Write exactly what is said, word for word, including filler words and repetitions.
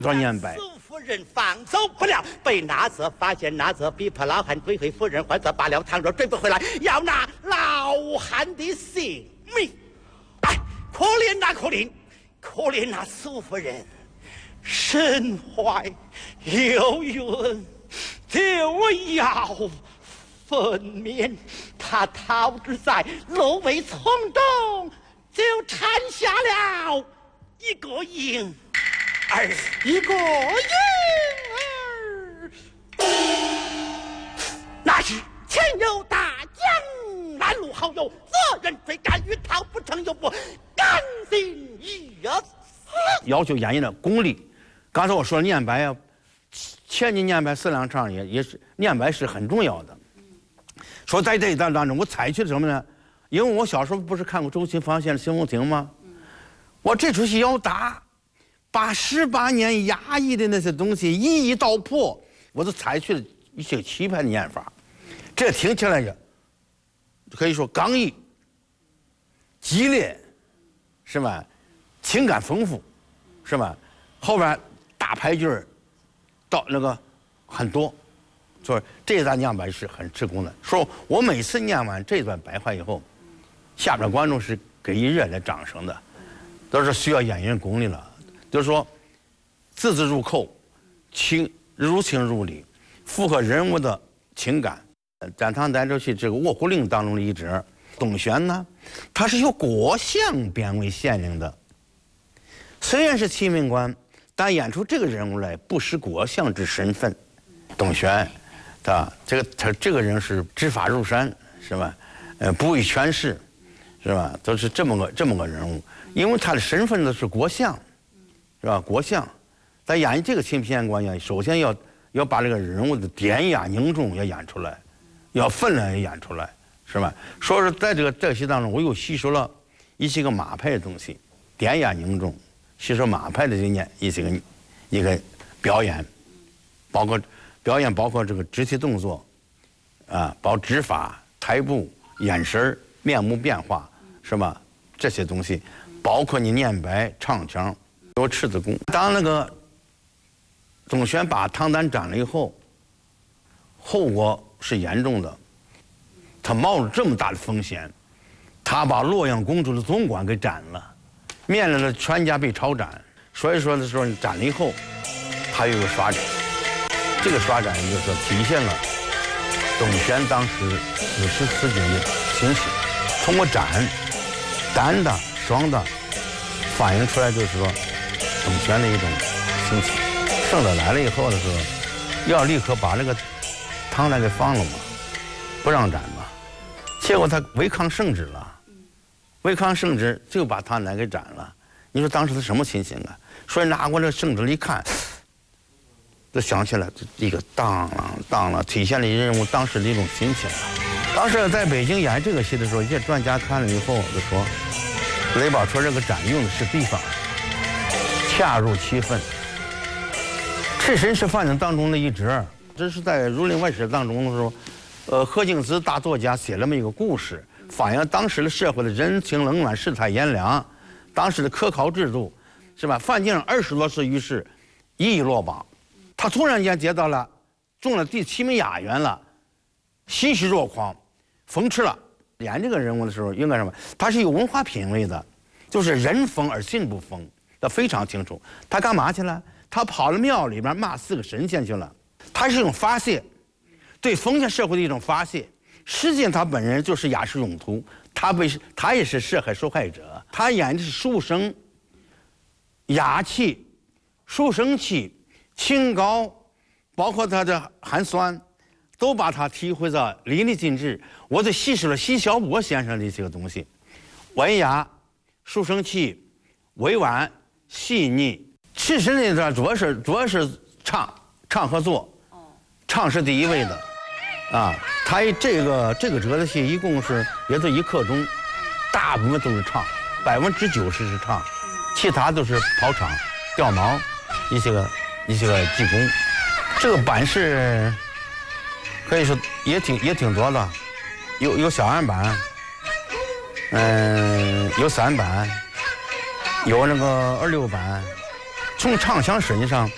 说念白。 苏夫人放走不了，被拿则发现，拿则逼迫老汉追回夫人，还则罢了，倘若追不回来，要拿老汉的性命。哎，可怜呐，可怜，可怜那苏夫人，身怀有孕，就要分娩，她逃之在芦苇丛中，就产下了一个婴儿，一个婴儿。那时前有大将拦路好友，责人追赶，欲逃不成，又不甘心一死。 要求演员的功力。刚才我说念白啊，前几念白四两唱也也是念白是很重要的。说在这一段当中，我采取了什么呢？因为我小时候不是看过周秦芳先生《行宫亭》吗？我这出戏要打，把十八年压抑的那些东西一一道破，我都采取了一些棋派的念法。这听起来呀，可以说刚毅、激烈，是吧？情感丰富，是吧？后边大牌句儿到那个很多，就是这段念白是很成功的。说我每次念完这段白话以后，下边观众是给予热烈掌声的，都是需要演员功力了。就是说，字字入扣，情如情如理，符合人物的情感。展堂单这戏这个《卧虎令》当中的一折，董玄呢，他是由国相编为县令的，虽然是七命官，但演出这个人物来不失国相之身份。董玄，他这个他这个人是执法如山，是吧？呃，不畏权势，是吧？都是这么个这么个人物，因为他的身份呢是国相，是吧？国相，在演这个清平县官呀，首先要要把这个人物的典雅凝重要演出来，要分量也演出来，是吧？说是在这个这个戏当中，我又吸收了一些个马派的东西，典雅凝重。吸收马派的这念一些个一个表演，包括表演包括这个肢体动作，啊，包括指法、台步、眼神、面目变化，是吧？这些东西，包括你念白、唱腔，有赤子功。当那个董玄把唐丹斩了以后，后果是严重的，他冒着这么大的风险，他把洛阳公主的总管给斩了。面临着全家被抄斩，所以说的时候斩了以后，他有个刷斩，这个刷斩就是说体现了董玄当时此时此景的形势，通过斩单的双的反映出来就是说董玄的一种心情。圣旨来了以后的时候，要立刻把这个唐丹给放了嘛，不让斩嘛，结果他违抗圣旨了。违抗圣旨就把唐丹给斩了，你说当时他什么心情啊？所以拿过这个圣旨一看，就想起来这个当了当了，体现了人物当时的一种心情。当时在北京演这个戏的时候，一些专家看了以后就说，雷宝说这个斩用的是地方，恰如其分。赤身是范进当中的一折，这是在《儒林外史》当中的时候，呃，何敬梓大作家写了这么一个故事。反映当时的社会的人情冷暖、世态炎凉，当时的科考制度，是吧？范进二十多次遇事，一一落榜。他突然间接到了中了第七名雅园了，欣喜若狂，风驰了。演这个人物的时候，应该什么？他是有文化品位的，就是人疯而信不疯，他非常清楚。他干嘛去了？他跑了庙里边骂四个神仙去了。他是一种发泄，对封建社会的一种发泄。实际上他本人就是雅士勇徒，他被他也是涉害受害者。他演的是书生、雅气、书生气、清高，包括他的寒酸，都把他体会到淋漓尽致。我就细数了奚小波先生的这个东西：文雅、书生气、委婉、细腻。其实那段主要是主要是唱唱和做，唱是第一位的。啊，他这个这个折子戏一共是也就一刻钟，大部分都是唱，百分之九十是唱，其他都是跑场、掉毛，一些个一些个技工。这个版式可以说也挺也挺多的，有有小案版，嗯，有散版，有那个二六版。从唱腔实际上